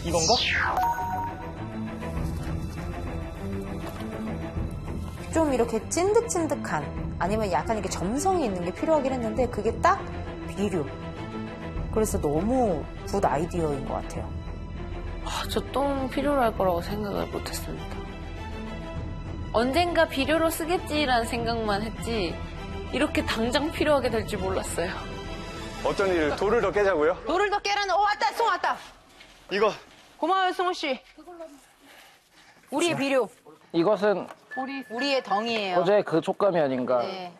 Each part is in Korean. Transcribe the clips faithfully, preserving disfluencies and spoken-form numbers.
이건가? 좀 이렇게 찐득찐득한 아니면 약간 이렇게 점성이 있는 게 필요하긴 했는데 그게 딱 비료. 그래서 너무 굿 아이디어인 것 같아요. 아, 저 똥 필요로 할 거라고 생각을 못했습니다. 언젠가 비료로 쓰겠지라는 생각만 했지 이렇게 당장 필요하게 될 줄 몰랐어요. 어떤 일, 돌을 더 깨자고요? 돌을 더 깨라는, 어, 왔다, 승우 왔다. 이거. 고마워요, 승우 씨. 우리의 비료. 이것은 우리, 우리의 덩이에요. 어제 그 촉감이 아닌가. 네.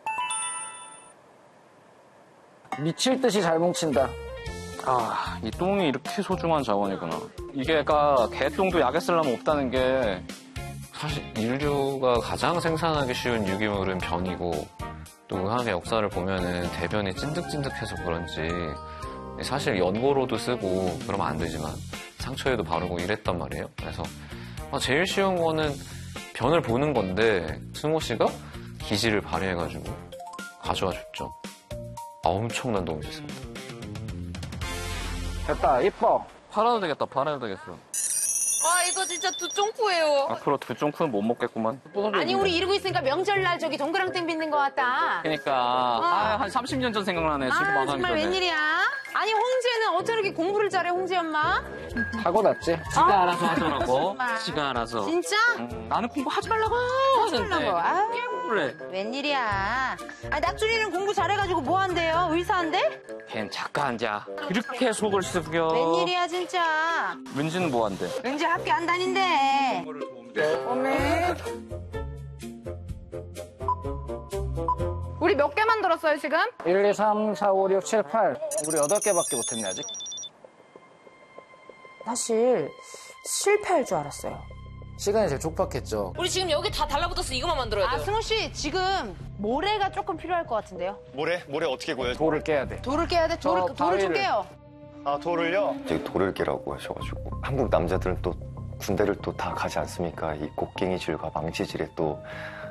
미칠 듯이 잘 뭉친다. 아, 이 똥이 이렇게 소중한 자원이구나. 이게가 개똥도 약에 쓰려면 없다는 게 사실 인류가 가장 생산하기 쉬운 유기물은 변이고 또 의학의 역사를 보면은 대변이 찐득찐득해서 그런지 사실 연고로도 쓰고 그러면 안 되지만 상처에도 바르고 이랬단 말이에요. 그래서 제일 쉬운 거는 변을 보는 건데 승호 씨가 기지를 발휘해가지고 가져와 줬죠. 아, 엄청난 도움이 됐습니다. 됐다, 이뻐. 팔아도 되겠다, 팔아도 되겠어. 와, 이거 진짜 두 쫑쿠예요. 앞으로 두 쫑쿠는 못 먹겠구만. 아니, 우리 이러고 있으니까 명절날 저기 동그랑땡 빚는 것 같다. 그러니까 아, 한 삼십 년 전 생각나네. 지금 아, 안 하기 정말 전에. 웬일이야? 아니, 홍지는 어쩜 이렇게 공부를 잘해, 홍지 엄마? 타고났지. 지가 알아서 하더라고. 정말. 지가 알아서. 진짜? 음, 나는 공부하지 말라고 하지 말라고. 아유. 그래. 웬일이야? 아, 낙준이는 공부 잘해가지고 뭐 한대요? 의사한대? 걘 잠깐 앉아. 이렇게 속을 썩여. 웬일이야, 진짜. 은지는 뭐 한대? 왠지 학교 안 다닌대. 어메. 우리 몇 개 만들었어요, 지금? 일, 이, 삼, 사, 오, 육, 칠, 팔. 우리 여덟 개밖에 못했네, 아직. 사실 실패할 줄 알았어요. 시간이 제일 촉박했죠. 우리 지금 여기 다 달라붙어서 이것만 만들어야 아, 돼요. 승우 씨, 지금 모래가 조금 필요할 것 같은데요? 모래? 모래 어떻게 구해요? 돌을 깨야 돼. 돌을 깨야 돼? 돌을, 저 돌을 좀 바위를. 깨요. 아, 돌을요? 저기 돌을 깨라고 하셔가지고 한국 남자들은 또 군대를 또 다 가지 않습니까? 이 곡괭이질과 망치질에 또